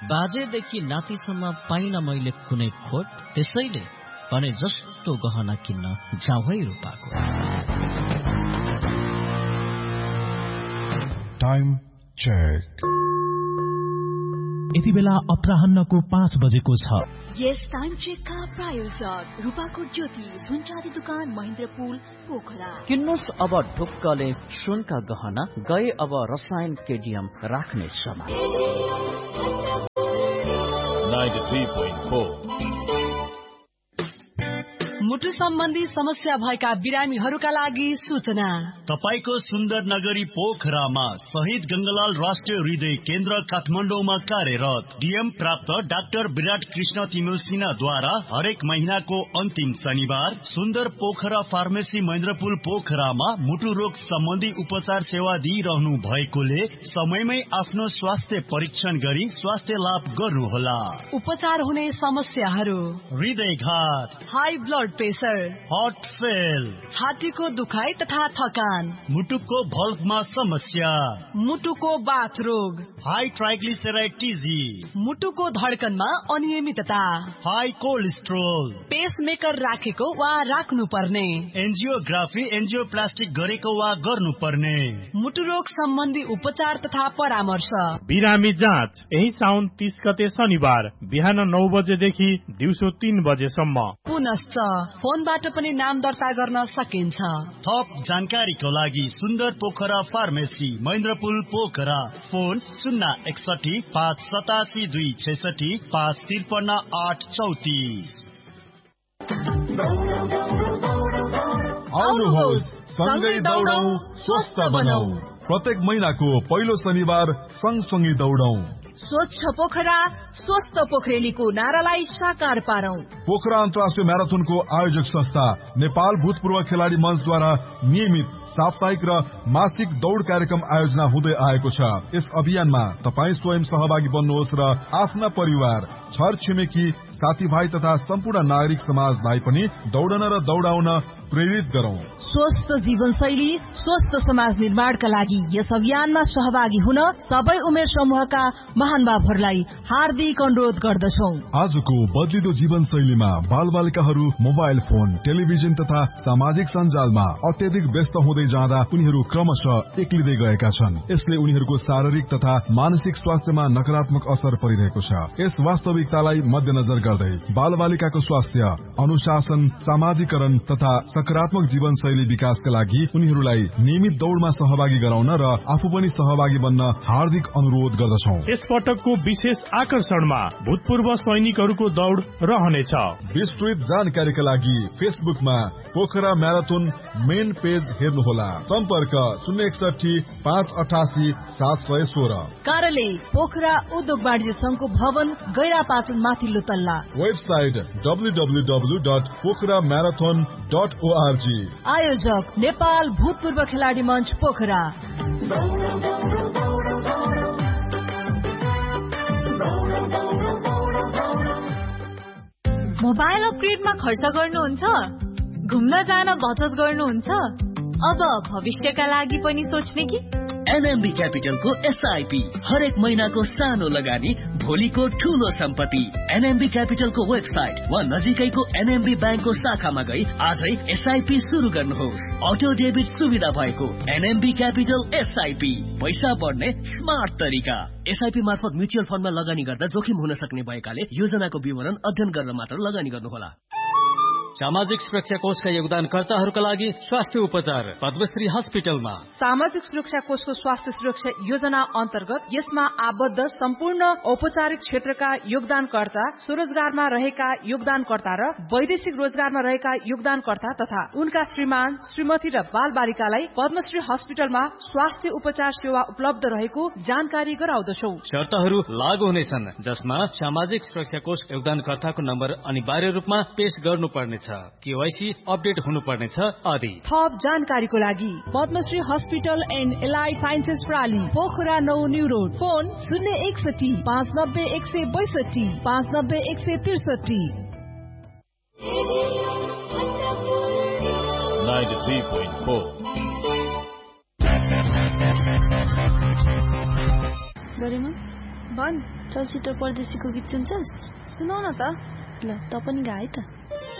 बाजेदेखि नातिसम्म पाइन मैले कुनै खोट, त्यसैले भने जस्तो गहना किन्न जाउँ है रूपाको। Time check. यति बेला अपराह्नको 5 बजेको छ। यस टाइम चेकका प्रायोजक रूपाकोट ज्योति सुनचाँदी दुकान महेन्द्रपुल पोखरा। किन्नुस् अब ढुक्कले सुनका गहना, गए अब रसायन केडियम राख्ने समय। 93.4 मुटु सम्बन्धी समस्या भएका बिरामीहरूका लागि सूचना। तपाईको सुन्दर नगरी पोखरामा शहीद गंगालाल राष्ट्रिय हृदय केन्द्र काठमाडौँमा कार्यरत डीएम प्राप्त डाक्टर विराट कृष्ण तिमिल सिन्हाद्वारा हरेक महिनाको अन्तिम शनिबार सुन्दर पोखरा फार्मेसी महेन्द्रपुल पोखरामा मुटु रोग सम्बन्धी उपचार सेवा दिइरहनु भएकोले समयमै आफ्नो स्वास्थ्य परीक्षण गरी स्वास्थ्य लाभ गर्नुहोला। उपचार हुने समस्याहरू: हृदयघात, high blood pressure, heart fail, छातीको दुखाइ तथा थकान, मुटुको भल्भमा समस्या, मुटुको बाथ रोग, हाई ट्राइग्लिसराइड टिजी, मुटुको धड्कनमा अनियमितता, हाई कोलेस्ट्रोल, पेसमेकर राखेको वा राख्नु पर्ने, एन्जियोग्राफी एन्जियोप्लास्टिक गरेको वा गर्नुपर्ने, मुटु रोग सम्बन्धी उपचार तथा परामर्श। बिरामी जाँच यही साउन 30 गते शनिबार बिहान 9 बजेदेखि दिउँसो 3 बजेसम्म। पुनश्च फोनबाट पनि नाम दर्ता गर्न सकिन्छ। थप जानकारीको लागि सुन्दर पोखरा फार्मेसी महेन्द्रपुल पोखरा, फोन 061 587 266 553 834। आउनुहोस् सँगै दौडौं स्वस्थ बनौं। प्रत्येक महिनाको पहिलो शनिबार सँगसँगै दौडौं। स्वच्छ पोखरा स्वस्थ पोखरेलीको नारालाई साकार पारौं। पोखरा अन्तर्राष्ट्रिय म्याराथनको आयोजक संस्था नेपाल भूतपूर्व खेलाडी मञ्चद्वारा नियमित साप्ताहिक र मासिक दौड कार्यक्रम आयोजना हुँदै आएको छ। यस अभियानमा तपाईँ स्वयं सहभागी बन्नुहोस् र आफ्ना परिवार, छर छिमेकी, साथीभाइ तथा सम्पूर्ण नागरिक समाजलाई पनि दौडन र दौडाउन प्रेरित गरौं। स्वस्थ जीवनशैली स्वस्थ समाज निर्माणका लागि यस अभियानमा सहभागी हुन सबै उमेर समूहका महानुभावहरूलाई हार्दिक अनुरोध गर्दछौं। आजको बदलिदो जीवनशैलीमा बालबालिकाहरू मोबाइल फोन, टेलिभिजन तथा सामाजिक सञ्जालमा अत्यधिक व्यस्त हुँदै जाँदा उनीहरू क्रमशः एक्लिँदै गएका छन्। यसले उनीहरूको शारीरिक तथा मानसिक स्वास्थ्यमा नकारात्मक असर परिरहेको छ। यस वास्तविकतालाई मध्यनजर गर्दै बालबालिकाको स्वास्थ्य, अनुशासन, सामाजिकरण तथा सकारात्मक जीवनशैली विकासका लागि उनीहरूलाई नियमित दौडमा सहभागी गराउन र आफू पनि सहभागी बन्न हार्दिक अनुरोध गर्दछौं। यस पटकको विशेष आकर्षणमा भूतपूर्व सैनिकहरूको दौड रहनेछ। विस्तृत जानकारीका लागि फेसबुकमा पोखरा म्याराथन मेन पेज हेर्नुहोला। सम्पर्क 061 588 716। कार्यालय पोखरा उद्योग वाणिज्य संघको भवन गैरापाटन माथिल्लो तल्ला। Website www.pokramarathon.org। आयोजक नेपाल भूतपूर्व खेलाडी मञ्च पोखरा। मोबाइल अपग्रेडमा खर्च गर्नुहुन्छ? घुम्न जान बचत गर्नुहुन्छ? अब भविष्यका लागि पनि सोच्ने कि? एनएमबी क्यापिटलको एसआईपी हरेक महिनाको सानो लगानी भोलिको ठूलो सम्पत्ति। एनएमबी क्यापिटलको वेबसाइट वा नजिकैको एनएमबी ब्याङ्कको शाखामा गई आजै एसआईपी सुरु गर्नुहोस्। अटो डेबिट सुविधा भएको एनएमबी क्यापिटल एसआईपी, पैसा बढ्ने स्मार्ट तरिका। एसआईपी मार्फत म्युचुअल फन्डमा लगानी गर्दा जोखिम हुन सक्ने भएकाले योजनाको विवरण अध्ययन गरेर मात्र लगानी गर्नुहोला। सामाजिक सुरक्षा कोषका योगदानकर्ताहरूका लागि स्वास्थ्य उपचार पद्मश्री हस्पिटलमा। सामाजिक सुरक्षा कोषको स्वास्थ्य सुरक्षा योजना अन्तर्गत यसमा आबद्ध सम्पूर्ण औपचारिक क्षेत्रका योगदानकर्ता, स्वरोजगारमा रहेका योगदानकर्ता र वैदेशिक रोजगारमा रहेका योगदानकर्ता तथा उनका श्रीमान, श्रीमती र बाल बालिकालाई पद्मश्री हस्पिटलमा स्वास्थ्य उपचार सेवा उपलब्ध रहेको जानकारी गराउँदछौ। शर्तहरू लागू हुनेछन्, जसमा सामाजिक सुरक्षा कोष योगदानकर्ताको नम्बर अनिवार्य रूपमा पेश गर्नुपर्ने, केवाईसी अपडेट हुनुपर्नेछ आदि। थप जानकारीको लागि Padmashri hospital and allied sciences प्राली, Pokhara 9 new road. Phone 061 590 162 590 163। 93.4 गरिमा भन् चलचित्र परदेशीको गीत सुन्छस्? सुनाउ न त। ल त पनि गा है त।